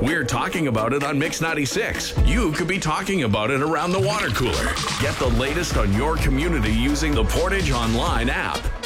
We're talking about it on Mix 96. You could be talking about it around the water cooler. Get the latest on your community using the Portage Online app.